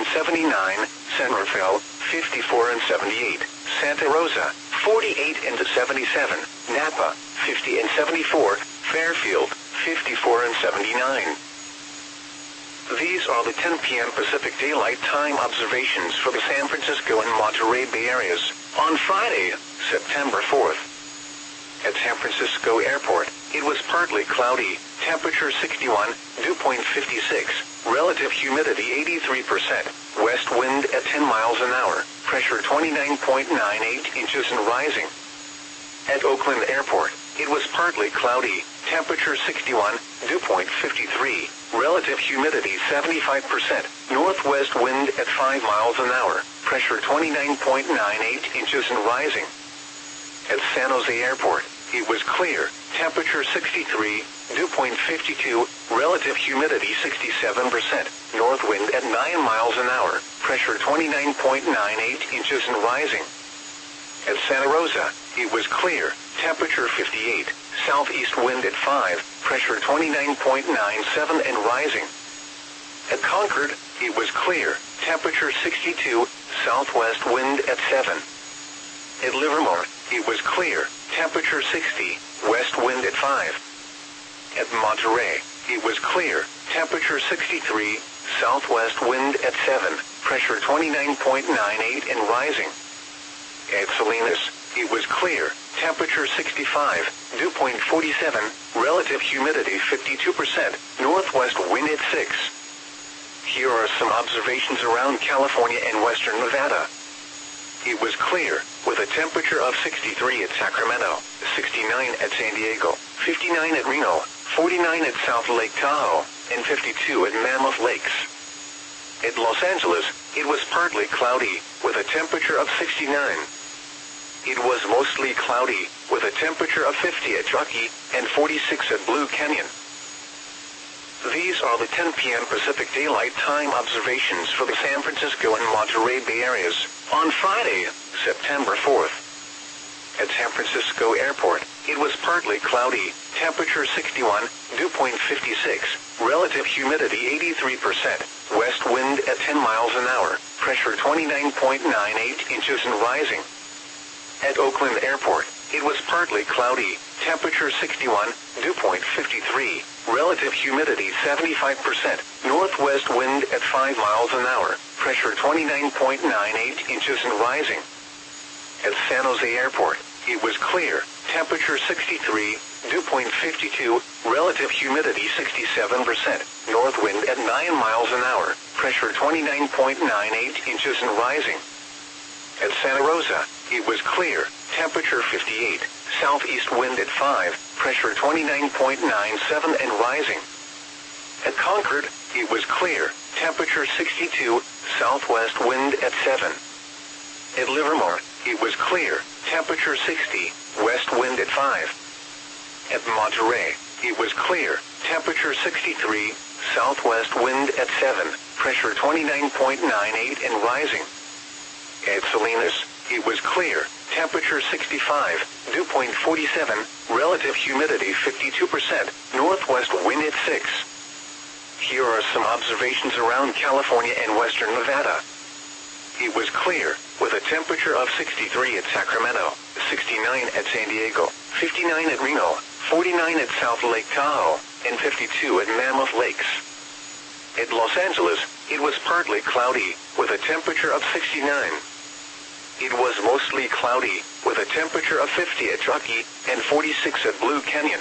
and 79, San Rafael, 54 and 78, Santa Rosa, 48 and 77, Napa, 50 and 74, Fairfield, 54 and 79. These are the 10 p.m. Pacific Daylight Time observations for the San Francisco and Monterey Bay areas on Friday, September 4th. At San Francisco Airport, it was partly cloudy, temperature 61, dew point 56, relative humidity 83%, west wind at 10 miles an hour, pressure 29.98 inches and rising. At Oakland Airport, it was partly cloudy, temperature 61, dew point 53, relative humidity 75%, northwest wind at 5 miles an hour, pressure 29.98 inches and rising. At San Jose Airport, it was clear, temperature 63, dew point 52, relative humidity 67%, north wind at 9 miles an hour, pressure 29.98 inches and rising. At Santa Rosa, it was clear, temperature 58, southeast wind at 5, pressure 29.97 and rising. At Concord, it was clear, temperature 62, southwest wind at 7. At Livermore, it was clear, temperature 60, west wind at 5. At Monterey, it was clear, temperature 63, southwest wind at 7, pressure 29.98 and rising. At Salinas, it was clear, temperature 65, dew point 47, relative humidity 52%, northwest wind at 6. Here are some observations around California and western Nevada. It was clear, with a temperature of 63 at Sacramento, 69 at San Diego, 59 at Reno, 49 at South Lake Tahoe, and 52 at Mammoth Lakes. At Los Angeles, it was partly cloudy, with a temperature of 69. It was mostly cloudy, with a temperature of 50 at Truckee, and 46 at Blue Canyon. These are the 10 p.m. Pacific Daylight Time observations for the San Francisco and Monterey Bay areas on Friday, September 4th. At San Francisco Airport, it was partly cloudy, temperature 61, dew point 56, relative humidity 83%, west wind at 10 miles an hour, pressure 29.98 inches and rising. At Oakland Airport, it was partly cloudy, temperature 61, dew point 53, relative humidity 75%, northwest wind at 5 miles an hour, pressure 29.98 inches and rising. At San Jose Airport, it was clear, temperature 63, dew point 52, relative humidity 67%, north wind at 9 miles an hour, pressure 29.98 inches and rising. At Santa Rosa, it was clear, temperature 58, southeast wind at 5, pressure 29.97 and rising. At Concord, it was clear, temperature 62, southwest wind at 7. At Livermore, it was clear, temperature 60, west wind at 5. At Monterey, it was clear, temperature 63, southwest wind at 7, pressure 29.98 and rising. At Salinas, it was clear, temperature 65, dew point 47, relative humidity 52%, northwest wind at 6. Here are some observations around California and western Nevada. It was clear, with a temperature of 63 at Sacramento, 69 at San Diego, 59 at Reno, 49 at South Lake Tahoe, and 52 at Mammoth Lakes. At Los Angeles, it was partly cloudy, with a temperature of 69. It was mostly cloudy, with a temperature of 50 at Truckee, and 46 at Blue Canyon.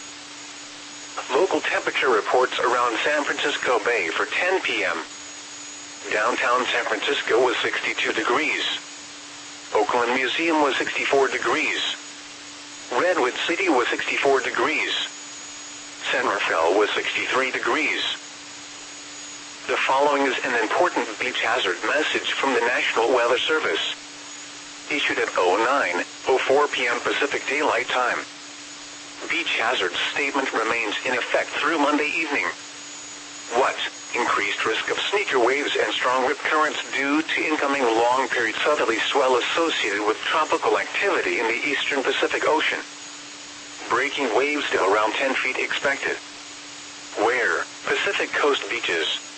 Local temperature reports around San Francisco Bay for 10 p.m. Downtown San Francisco was 62 degrees. Oakland Museum was 64 degrees. Redwood City was 64 degrees. San Rafael was 63 degrees. The following is an important beach hazard message from the National Weather Service. Issued at 09:04 p.m. Pacific Daylight Time. Beach hazard statement remains in effect through Monday evening. What? Increased risk of sneaker waves and strong rip currents due to incoming long-period southerly swell associated with tropical activity in the eastern Pacific Ocean. Breaking waves to around 10 feet expected. Where? Pacific Coast beaches.